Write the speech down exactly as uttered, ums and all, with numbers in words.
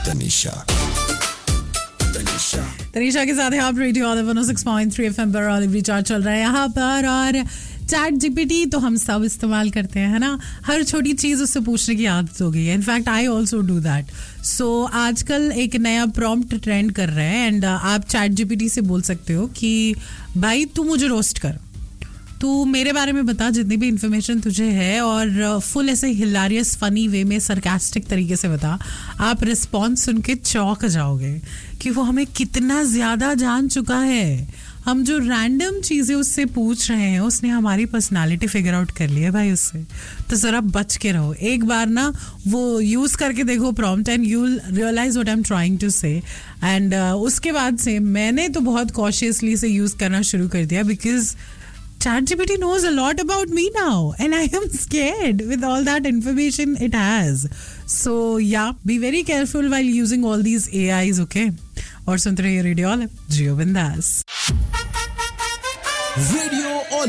तनिषा तनीषा के साथ हैं आप रेडियो वन ओ सिक्स पॉइंट थ्री एफएम पर और रिचार्ज चल रहा है यहाँ पर। और चैट जीपीटी तो हम सब इस्तेमाल करते हैं, है ना। हर छोटी चीज उससे पूछने की आदत हो गई है। In fact I also do that. सो आजकल एक नया प्रॉम्प्ट ट्रेंड कर रहा है एंड आप चैट जीपीटी से बोल सकते हो कि भाई तू मुझे रोस्ट कर, तू मेरे बारे में बता जितनी भी इंफॉर्मेशन तुझे है, और फुल ऐसे हिलारियस फनी वे में सरकास्टिक तरीके से बता। आप रिस्पॉन्स सुन के चौंक जाओगे कि वो हमें कितना ज्यादा जान चुका है। हम जो रैंडम चीजें उससे पूछ रहे हैं उसने हमारी पर्सनालिटी फिगर आउट कर ली है भाई उससे। तो जरा बच के रहो। एक बार ना वो यूज करके देखो prompt and you will realise what I am trying to से। एंड उसके बाद से मैंने तो बहुत कॉशियसली से यूज करना शुरू कर दिया because ChatGPT knows a lot about me now and I am scared with all that information it has. So yeah, be very careful while using all these A Is, okay? और सुनते रहिए radio जियो बिंदास। Radio